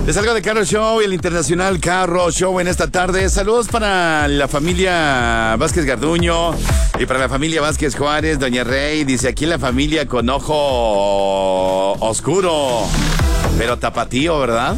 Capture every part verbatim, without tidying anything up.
Les salgo de Carro Show y el Internacional Carro Show en esta tarde. Saludos para la familia Vázquez Garduño y para la familia Vázquez Juárez. Doña Rey dice, aquí la familia con ojo oscuro, pero tapatío, ¿verdad?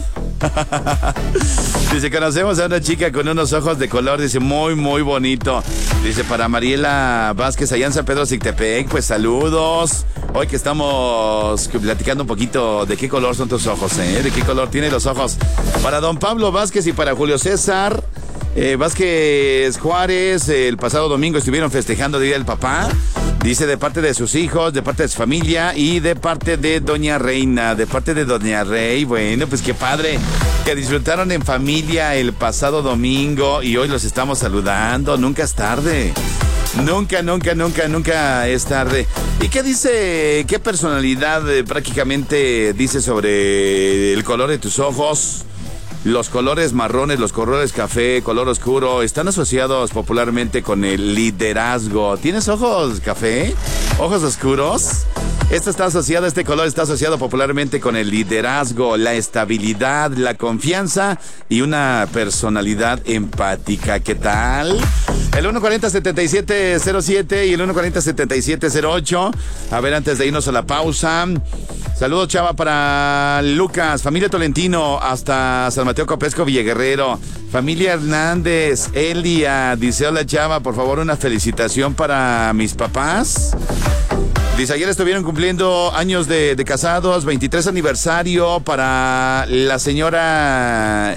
Dice, conocemos a una chica con unos ojos de color, dice, muy, muy bonito. Dice, para Mariela Vázquez, allá en San Pedro Sictepec, pues saludos. Hoy que estamos platicando un poquito de qué color son tus ojos, ¿eh? De qué color tiene los ojos. Para don Pablo Vázquez y para Julio César eh, Vázquez Juárez, eh, el pasado domingo estuvieron festejando el Día del Papá. Dice, de parte de sus hijos, de parte de su familia y de parte de doña Reina, de parte de doña Rey. Bueno, pues qué padre que disfrutaron en familia el pasado domingo y hoy los estamos saludando. Nunca es tarde. Nunca, nunca, nunca, nunca es tarde. ¿Y qué dice, qué personalidad eh, prácticamente dice sobre el color de tus ojos? Los colores marrones, los colores café, color oscuro, están asociados popularmente con el liderazgo. ¿Tienes ojos café? ¿Ojos oscuros? Esto está asociado, este color está asociado popularmente con el liderazgo, la estabilidad, la confianza y una personalidad empática. ¿Qué tal? El uno cuarenta, setenta y siete cero siete y el uno cuarenta, setenta y siete cero ocho. A ver, antes de irnos a la pausa. Saludos, chava, para Lucas, familia Tolentino, hasta San Mateo Copesco, Villaguerrero. Familia Hernández, Elia, dice, hola, chava, por favor, una felicitación para mis papás. Dice, ayer estuvieron cumpliendo años de, de casados, veintitrés aniversario para la señora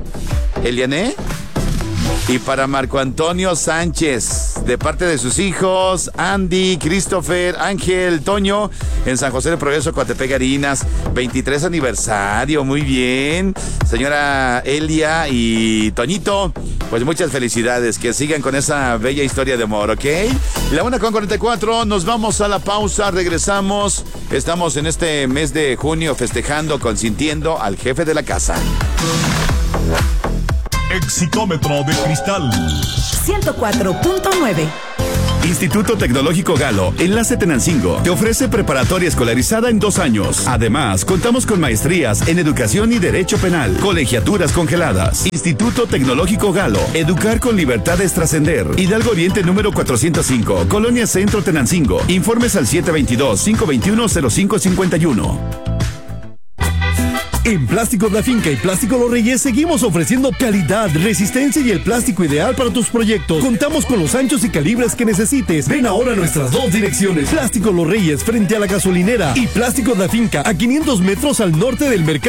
Eliané y para Marco Antonio Sánchez, de parte de sus hijos, Andy, Christopher, Ángel, Toño, en San José de Progreso, Coatepec, Harinas, veintitrés aniversario, muy bien. Señora Elia y Toñito, pues muchas felicidades, que sigan con esa bella historia de amor, ¿ok? La una con cuarenta y cuatro, nos vamos a la pausa, regresamos. Estamos en este mes de junio festejando, consintiendo al jefe de la casa. Exitómetro de cristal ciento cuatro punto nueve. Instituto Tecnológico Galo, Enlace Tenancingo, te ofrece preparatoria escolarizada en dos años. Además, contamos con maestrías en Educación y Derecho Penal, colegiaturas congeladas. Instituto Tecnológico Galo, educar con libertad es trascender. Hidalgo Oriente número cuatrocientos cinco, Colonia Centro Tenancingo. Informes al siete veintidós, cinco veintiuno, cero cinco cincuenta y uno. En Plásticos La Finca y Plástico Los Reyes seguimos ofreciendo calidad, resistencia y el plástico ideal para tus proyectos. Contamos con los anchos y calibres que necesites. Ven ahora a nuestras dos direcciones. Plásticos Los Reyes frente a la gasolinera y Plásticos La Finca a quinientos metros al norte del mercado.